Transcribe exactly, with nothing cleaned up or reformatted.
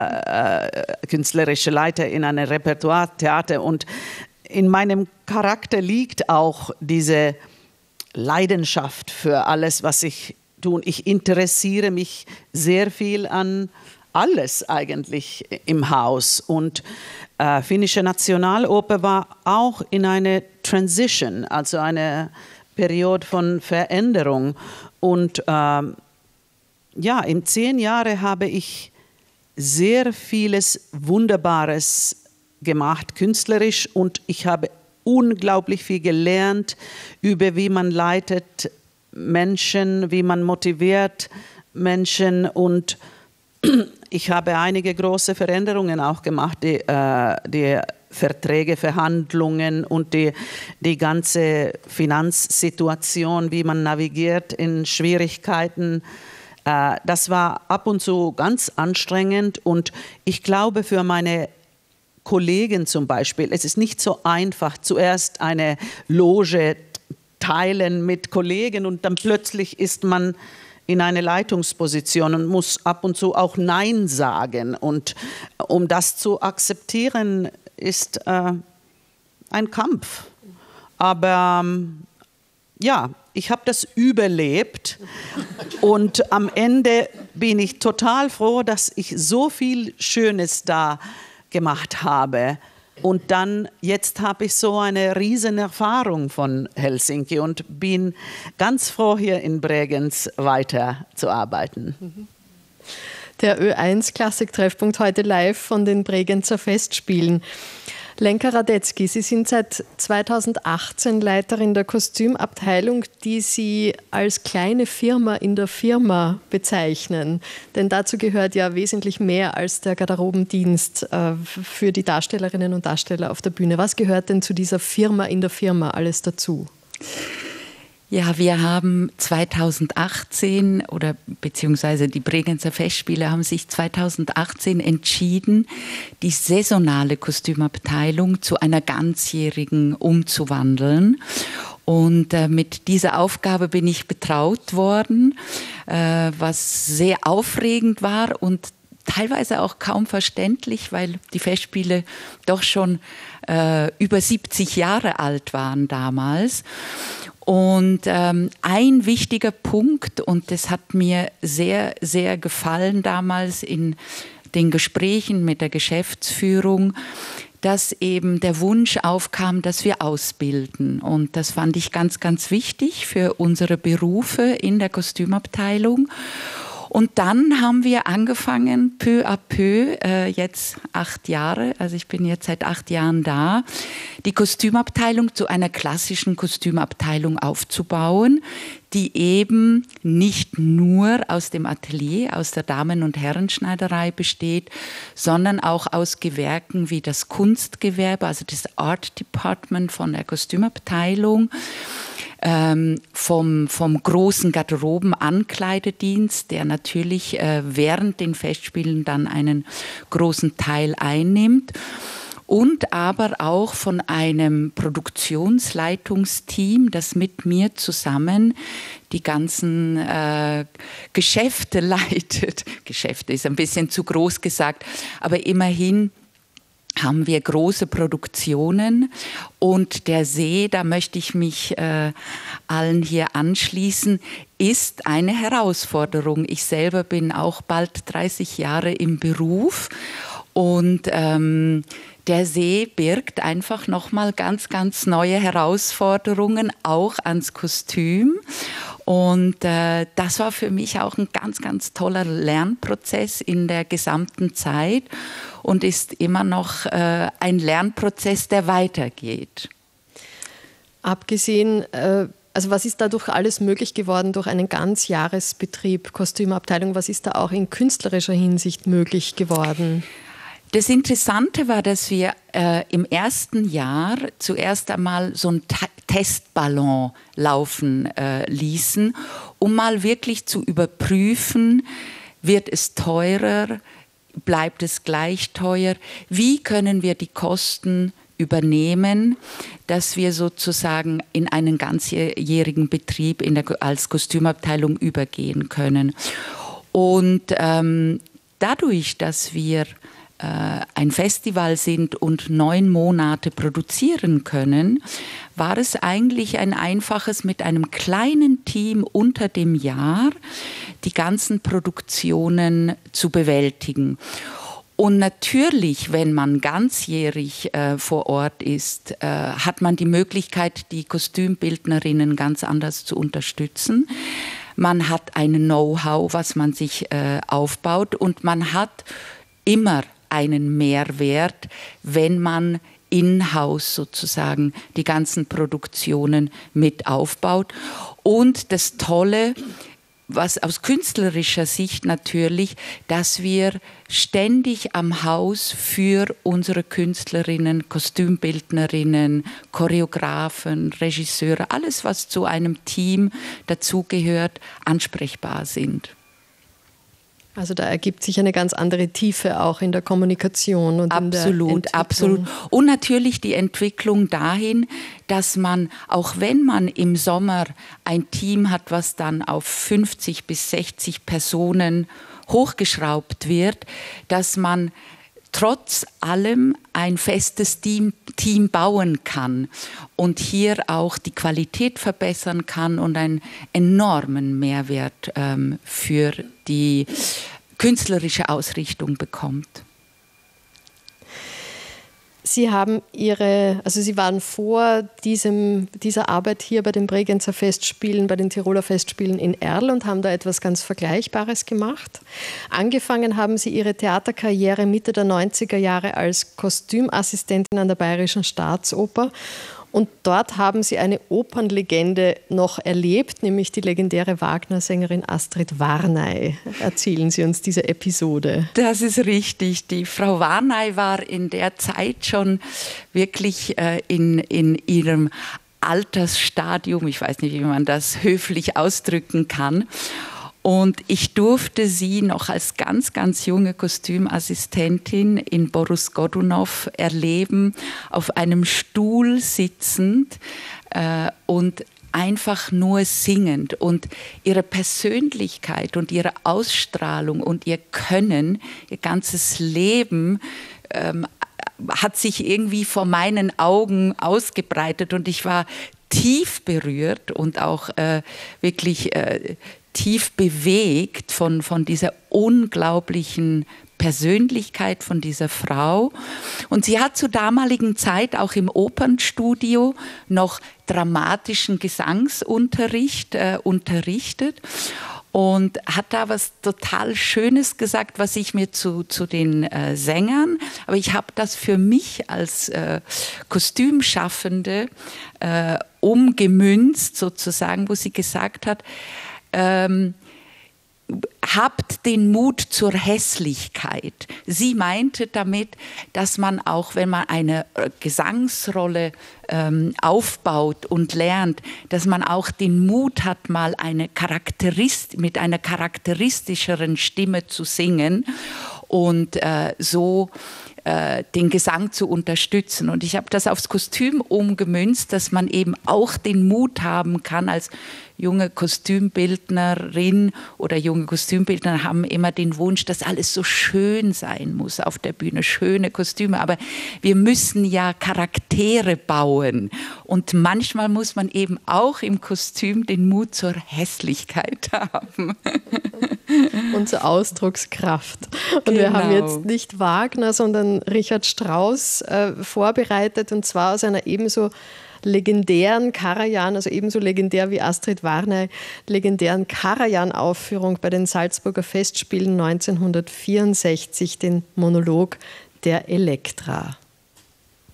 äh, künstlerischer Leiter in einem Repertoire-Theater und in meinem Charakter liegt auch diese Leidenschaft für alles, was ich tue. Ich interessiere mich sehr viel an alles eigentlich im Haus und äh, Finnische Nationaloper war auch in einer Transition, also eine Periode von Veränderung und ähm, ja, in zehn Jahren habe ich sehr vieles Wunderbares gemacht, künstlerisch und ich habe unglaublich viel gelernt über wie man leitet Menschen, wie man motiviert Menschen und ich habe einige große Veränderungen auch gemacht, die, äh, die Verträge, Verhandlungen und die, die ganze Finanzsituation, wie man navigiert in Schwierigkeiten. Äh, das war ab und zu ganz anstrengend und ich glaube für meine Kollegen zum Beispiel, es ist nicht so einfach, zuerst eine Loge teilen mit Kollegen und dann plötzlich ist man in eine Leitungsposition und muss ab und zu auch Nein sagen. Und um das zu akzeptieren, ist äh, ein Kampf. Aber ähm, ja, ich habe das überlebt und am Ende bin ich total froh, dass ich so viel Schönes da gemacht habe. Und dann, jetzt habe ich so eine riesen Erfahrung von Helsinki und bin ganz froh, hier in Bregenz weiterzuarbeiten. Der Ö eins Klassik-Treffpunkt heute live von den Bregenzer Festspielen. Lenka Radetzky, Sie sind seit zweitausendachtzehn Leiterin der Kostümabteilung, die Sie als kleine Firma in der Firma bezeichnen. Denn dazu gehört ja wesentlich mehr als der Garderobendienst äh, für die Darstellerinnen und Darsteller auf der Bühne. Was gehört denn zu dieser Firma in der Firma alles dazu? Ja, wir haben zweitausendachtzehn oder beziehungsweise die Bregenzer Festspiele haben sich zweitausendachtzehn entschieden, die saisonale Kostümabteilung zu einer ganzjährigen umzuwandeln. Und äh, mit dieser Aufgabe bin ich betraut worden, äh, was sehr aufregend war und teilweise auch kaum verständlich, weil die Festspiele doch schon äh, über siebzig Jahre alt waren damals. Und ähm, ein wichtiger Punkt, und das hat mir sehr, sehr gefallen damals in den Gesprächen mit der Geschäftsführung, dass eben der Wunsch aufkam, dass wir ausbilden. Und das fand ich ganz, ganz wichtig für unsere Berufe in der Kostümabteilung. Und dann haben wir angefangen, peu à peu, äh, jetzt acht Jahre, also ich bin jetzt seit acht Jahren da, die Kostümabteilung zu einer klassischen Kostümabteilung aufzubauen, die eben nicht nur aus dem Atelier, aus der Damen- und Herrenschneiderei besteht, sondern auch aus Gewerken wie das Kunstgewerbe, also das Art Department von der Kostümabteilung, Ähm, vom, vom großen Garderoben-Ankleidedienst, der natürlich äh, während den Festspielen dann einen großen Teil einnimmt. Und aber auch von einem Produktionsleitungsteam, das mit mir zusammen die ganzen äh, Geschäfte leitet. Geschäfte ist ein bisschen zu groß gesagt, aber immerhin haben wir große Produktionen und der See, da möchte ich mich äh, allen hier anschließen, ist eine Herausforderung. Ich selber bin auch bald dreißig Jahre im Beruf und ähm, der See birgt einfach nochmal ganz, ganz neue Herausforderungen, auch ans Kostüm. Und äh, das war für mich auch ein ganz, ganz toller Lernprozess in der gesamten Zeit und ist immer noch äh, ein Lernprozess, der weitergeht. Abgesehen, äh, also was ist dadurch alles möglich geworden durch einen Ganzjahresbetrieb, Kostümabteilung, was ist da auch in künstlerischer Hinsicht möglich geworden? Das Interessante war, dass wir äh, im ersten Jahr zuerst einmal so einen Ta- Testballon laufen äh, ließen, um mal wirklich zu überprüfen, wird es teurer, bleibt es gleich teuer, wie können wir die Kosten übernehmen, dass wir sozusagen in einen ganzjährigen Betrieb in der, als Kostümabteilung übergehen können. Und ähm, dadurch, dass wir äh, ein Festival sind und neun Monate produzieren können, war es eigentlich ein einfaches, mit einem kleinen Team unter dem Jahr die ganzen Produktionen zu bewältigen. Und natürlich, wenn man ganzjährig äh, vor Ort ist, äh, hat man die Möglichkeit, die Kostümbildnerinnen ganz anders zu unterstützen. Man hat ein Know-how, was man sich äh, aufbaut, und man hat immer einen Mehrwert, wenn man in-house sozusagen die ganzen Produktionen mit aufbaut. Und das Tolle, was aus künstlerischer Sicht natürlich, dass wir ständig am Haus für unsere Künstlerinnen, Kostümbildnerinnen, Choreografen, Regisseure, alles, was zu einem Team dazugehört, ansprechbar sind. Also da ergibt sich eine ganz andere Tiefe auch in der Kommunikation und absolut, in der Entwicklung. Absolut. Und natürlich die Entwicklung dahin, dass man, auch wenn man im Sommer ein Team hat, was dann auf fünfzig bis sechzig Personen hochgeschraubt wird, dass man trotz allem ein festes Team, Team bauen kann und hier auch die Qualität verbessern kann und einen enormen Mehrwert ähm, für die künstlerische Ausrichtung bekommt. Sie haben Ihre, also Sie waren vor diesem, dieser Arbeit hier bei den Bregenzer Festspielen, bei den Tiroler Festspielen in Erl und haben da etwas ganz Vergleichbares gemacht. Angefangen haben Sie Ihre Theaterkarriere Mitte der neunziger Jahre als Kostümassistentin an der Bayerischen Staatsoper. Und dort haben Sie eine Opernlegende noch erlebt, nämlich die legendäre Wagner-Sängerin Astrid Varnay. Erzählen Sie uns diese Episode. Das ist richtig. Die Frau Varnay war in der Zeit schon wirklich äh, in, in ihrem Altersstadium, ich weiß nicht, wie man das höflich ausdrücken kann. Und ich durfte sie noch als ganz, ganz junge Kostümassistentin in Boris Godunov erleben, auf einem Stuhl sitzend äh, und einfach nur singend. Und ihre Persönlichkeit und ihre Ausstrahlung und ihr Können, ihr ganzes Leben ähm, hat sich irgendwie vor meinen Augen ausgebreitet. Und ich war tief berührt und auch äh, wirklich äh, tief bewegt von, von dieser unglaublichen Persönlichkeit von dieser Frau. Und sie hat zur damaligen Zeit auch im Opernstudio noch dramatischen Gesangsunterricht äh, unterrichtet und hat da was total Schönes gesagt, was ich mir zu, zu den äh, Sängern, aber ich habe das für mich als äh, Kostümschaffende äh, umgemünzt sozusagen, wo sie gesagt hat, Ähm, habt den Mut zur Hässlichkeit. Sie meinte damit, dass man auch, wenn man eine Gesangsrolle ähm, aufbaut und lernt, dass man auch den Mut hat, mal eine Charakterist- mit einer charakteristischeren Stimme zu singen und äh, so äh, den Gesang zu unterstützen. Und ich habe das aufs Kostüm umgemünzt, dass man eben auch den Mut haben kann, als junge Kostümbildnerin oder junge Kostümbildner haben immer den Wunsch, dass alles so schön sein muss auf der Bühne, schöne Kostüme. Aber wir müssen ja Charaktere bauen. Und manchmal muss man eben auch im Kostüm den Mut zur Hässlichkeit haben. Und zur Ausdruckskraft. Und genau. Wir haben jetzt nicht Wagner, sondern Richard Strauss äh, vorbereitet, und zwar aus einer ebenso legendären Karajan, also ebenso legendär wie Astrid Varnay, legendären Karajan-Aufführung bei den Salzburger Festspielen neunzehnhundertvierundsechzig, den Monolog der Elektra.